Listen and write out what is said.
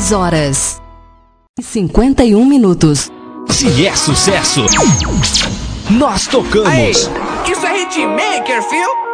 6h51. Se é sucesso, nós tocamos. Aí, isso é hitmaker, fio?